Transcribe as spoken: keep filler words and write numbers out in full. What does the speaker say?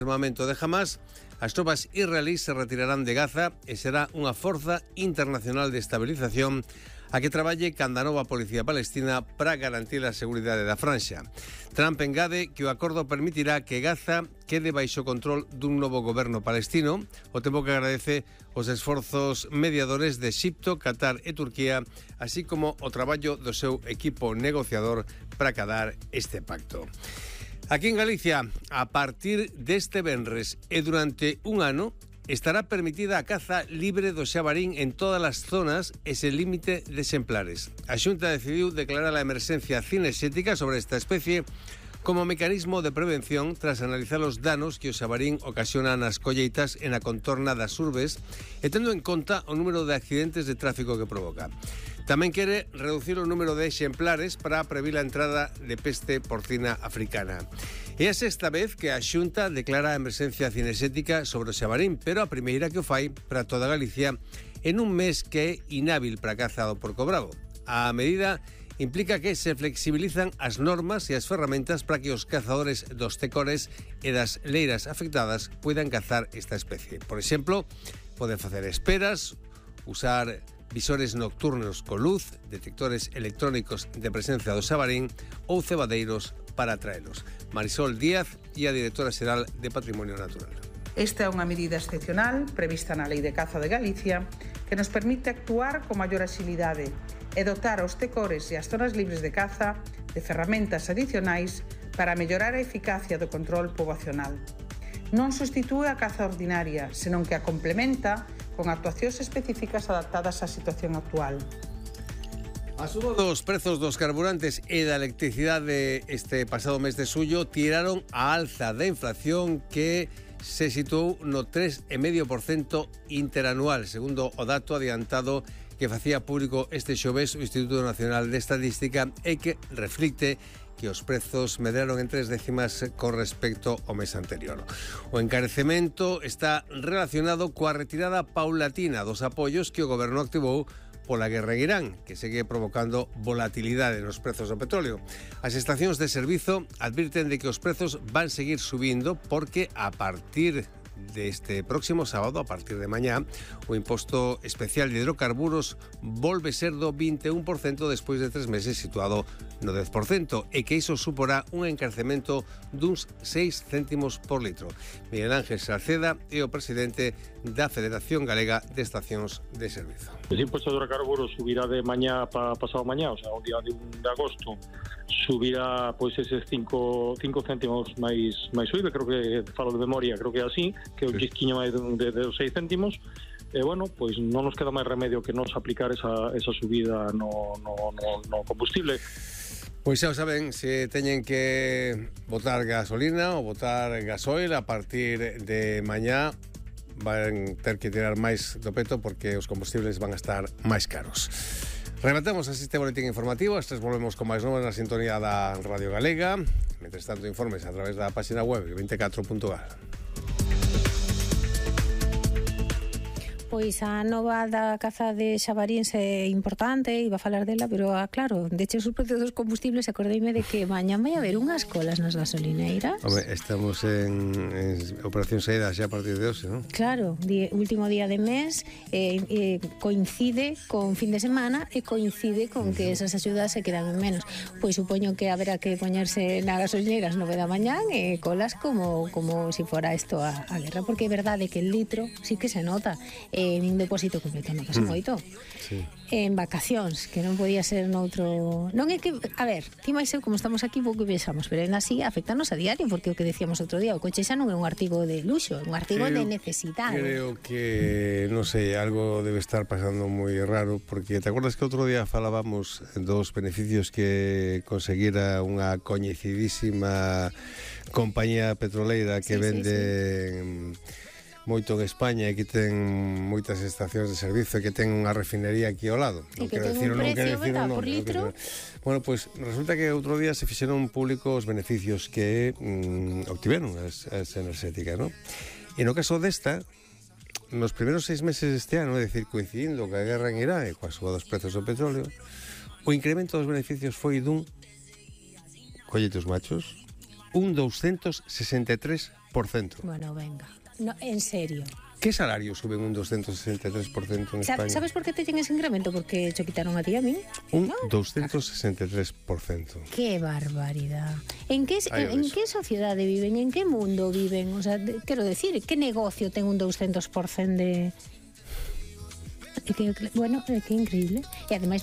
armamento de Hamas, as tropas israelís se retirarán de Gaza e será unha forza internacional de estabilización a que traballe canda nova policía palestina para garantir a seguridade da franxa. Trump engade que o acordo permitirá que Gaza quede baixo control dun novo goberno palestino, o tempo que agradece os esforzos mediadores de Exipto, Qatar e Turquía, así como o traballo do seu equipo negociador para acadar este pacto. Aquí en Galicia, a partir deste venres e durante un ano, estará permitida a caza libre do xabarín en todas as zonas e sen límite de exemplares. A Xunta decidiu declarar a emerxencia cinexética sobre esta especie como mecanismo de prevención tras analizar os danos que o xabarín ocasiona nas colleitas e na contorna das urbes e tendo en conta o número de accidentes de tráfico que provoca. Tamén quere reducir o número de exemplares para previr a entrada de peste porcina africana. É a sexta vez que a Xunta declara a emerxencia cinexética sobre o xabarín, pero a primeira que o fai para toda Galicia en un mes que é inhábil para a caza do porco bravo. A medida implica que se flexibilizan as normas e as ferramentas para que os cazadores dos tecores e das leiras afectadas poidan cazar esta especie. Por exemplo, poden facer esperas, usar visores nocturnos con luz, detectores electrónicos de presencia do xabarín ou cebadeiros para atraelos. Marisol Díaz é a directora xeral de Patrimonio Natural. Esta é unha medida excepcional prevista na Lei de Caza de Galicia que nos permite actuar con maior axilidade e dotar aos tecores e as zonas libres de caza de ferramentas adicionais para mellorar a eficacia do control poboacional. Non substitúe a caza ordinaria, senón que a complementa con actuacións específicas adaptadas á situación actual. A suba dos prezos dos carburantes e da electricidade este pasado mes de xullo tiraron a alza da inflación que se situou no tres vírgula cinco por cento interanual, segundo o dato adiantado que facía público este xoves o Instituto Nacional de Estadística e que reflicte que os prezos medraron en tres décimas con respecto ao mes anterior. O encarecemento está relacionado coa retirada paulatina dos apoios que o goberno activou pola guerra en Irán, que segue provocando volatilidade nos prezos do petróleo. As estacións de servizo advirten de que os prezos van seguir subindo porque a partir deste próximo sábado, a partir de mañá, o imposto especial de hidrocarburos volve ser do vinte e un por cento despois de tres meses situado no dez por cento e que iso suporá un encarecemento duns seis céntimos por litro. Miguel Ángel Salceda é o presidente da Federación Galega de Estacións de Servizo. O imposto de hidrocarburos subirá de mañá para pasado mañá, o sea, o día de, de agosto, subirá pois eses cinco céntimos máis máis subido, creo que falo de memoria, creo que é así, que é un chisquiño máis de, de, de seis céntimos. E, bueno, pois non nos queda máis remedio que nos aplicar esa, esa subida no, no, no, no combustible. Pois xa o saben, se teñen que botar gasolina ou botar gasoil a partir de mañá van ter que tirar máis do peto porque os combustibles van a estar máis caros. Rematamos así este boletín informativo. Estes volvemos con máis novas na sintonía da Radio Galega. Mentres tanto, informes a través da página web veinticatro punto gal. Pois a nova da caza de xabaríns é importante, iba a falar dela, pero ah, claro, deches os precios dos combustibles, acordeime de que mañan vai haber unhas colas nas gasolineiras. Home, estamos en, en operación saída xa a partir de hoxe, non? Claro, di, último día de mes, eh, eh, coincide con fin de semana e coincide con que esas axudas se quedan en menos. Pois supoño que haberá que poñerse na gasolineira as nove da mañán e colas como, como si fora isto a, a guerra, porque é verdade que el litro sí que se nota, en un depósito completo non pasa moito. Sí. En vacacións, que non podía ser noutro... Non é que, a ver, ti máis eu como estamos aquí pouco viaxamos, pero en así afectanos a diario, porque o que decíamos outro día, o coche xa non é un artigo de luxo, é un artigo creo, de necesidade. Creo que, non sei, algo debe estar pasando moi raro, porque te acordas que outro día falábamos dos beneficios que conseguira unha coñecidísima compañía petroleira que sí, vende... Sí, sí. moito en España e que ten moitas estacións de servizo e que ten unha refinería aquí ao lado. E que ten un precio, verdad, por litro? Bueno, pois pues, resulta que outro día se fixeron públicos os beneficios que mm, obtiveron as, as enerxéticas, non? E no caso desta, nos primeiros seis meses deste ano, é dicir, coincidindo ca guerra en Irán e coa suba dos prezos do petróleo, o incremento dos beneficios foi dun, collete os machos, un doscientos sesenta e tres por cento. Bueno, venga. No, en serio. ¿Qué salario suben un doscientos sesenta e tres por cento en España? ¿Sabes por qué te tienen ese incremento? Porque te quitaron a ti y a mí. Un ¿no? doscientos sesenta e tres por cento. Qué barbaridad. ¿En qué, Ahí en, en ves. qué sociedad viven? ¿En qué mundo viven? O sea, de, quiero decir, ¿qué negocio ten un doscientos por ciento de... Que, bueno, que increíble. E ademais